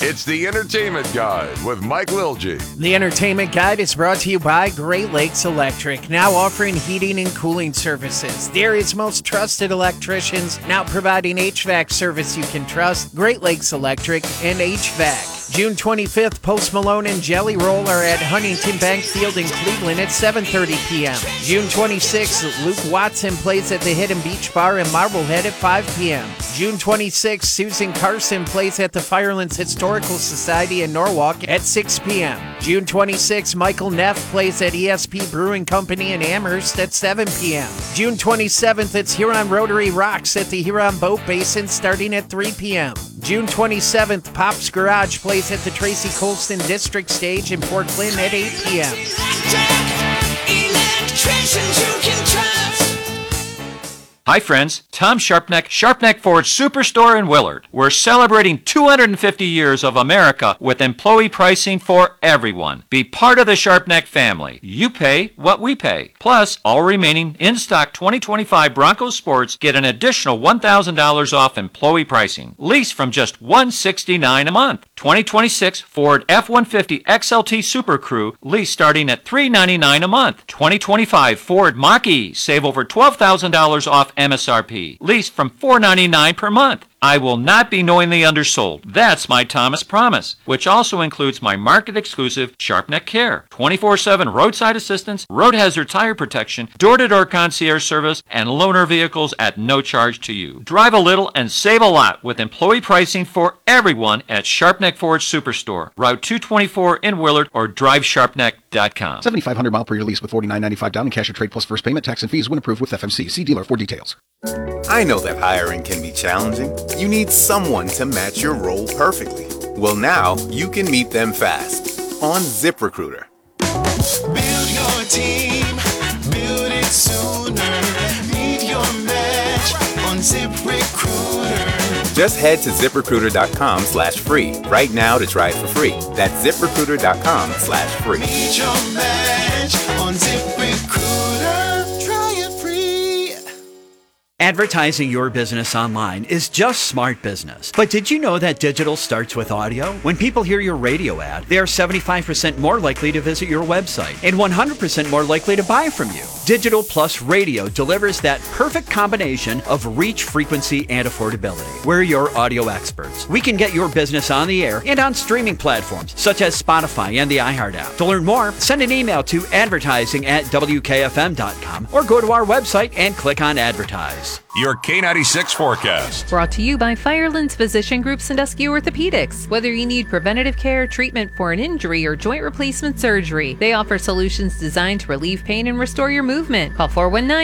It's the Entertainment Guide with Mike Lilje. The Entertainment Guide is brought to you by Great Lakes Electric, now offering heating and cooling services. The area's most trusted electricians, now providing HVAC service you can trust. Great Lakes Electric and HVAC. June 25th, Post Malone and Jelly Roll are at Huntington Bank Field in Cleveland at 7:30 p.m. June 26th, Luke Watson plays at the Hidden Beach Bar in Marblehead at 5 p.m. June 26th, Susan Carson plays at the Firelands Historical Society in Norwalk at 6 p.m. June 26th, Michael Neff plays at ESP Brewing Company in Amherst at 7 p.m. June 27th, it's Huron Rotary Rocks at the Huron Boat Basin starting at 3 p.m. June 27th, Pop's Garage plays at the Tracy Colston District Stage in Fort Clinton at 8 p.m. Hi friends, Tom Sharpneck Ford Superstore in Willard. We're celebrating 250 years of America with employee pricing for everyone. Be part of the Sharpneck family. You pay what we pay. Plus, all remaining in-stock 2025 Bronco Sports get an additional $1,000 off employee pricing. Lease from just $169 a month. 2026 Ford F-150 XLT Super Crew lease starting at $399 a month. 2025 Ford Mach-E save over $12,000 off MSRP. Lease from $499 per month. I will not be knowingly undersold. That's my Thomas promise, which also includes my market-exclusive Sharpneck Care, 24/7 roadside assistance, road hazard tire protection, door-to-door concierge service, and loaner vehicles at no charge to you. Drive a little and save a lot with employee pricing for everyone at Sharpneck Ford Superstore, Route 224 in Willard, or drivesharpneck.com. 7,500 mile per year lease with $49.95 down in cash or trade plus first payment, tax and fees when approved with FMC. See dealer for details. I know that hiring can be challenging. You need someone to match your role perfectly. Well, now you can meet them fast on ZipRecruiter. Build your team, build it sooner. Meet your match on ZipRecruiter. Just head to ZipRecruiter.com/free right now to try it for free. That's ZipRecruiter.com/free. Meet your match on ZipRecruiter. Try it free. Advertising your business online is just smart business. But did you know that digital starts with audio? When people hear your radio ad, they are 75% more likely to visit your website and 100% more likely to buy from you. Digital plus radio delivers that perfect combination of reach, frequency, and affordability. We're your audio experts. We can get your business on the air and on streaming platforms such as Spotify and the iHeart app. To learn more, send an email to advertising@wkfm.com or go to our website and click on advertise. Your K96 forecast. Brought to you by Firelands Physician Group Sandusky Orthopedics. Whether you need preventative care, treatment for an injury, or joint replacement surgery, they offer solutions designed to relieve pain and restore your movement. Call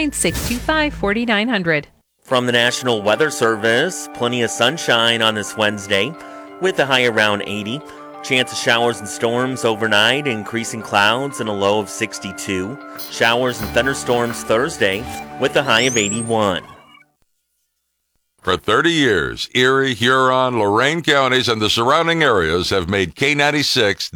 419-625-4900. From the National Weather Service, plenty of sunshine on this Wednesday with a high around 80. Chance of showers and storms overnight, increasing clouds and a low of 62. Showers and thunderstorms Thursday with a high of 81. For 30 years, Erie, Huron, Lorain counties, and the surrounding areas have made K96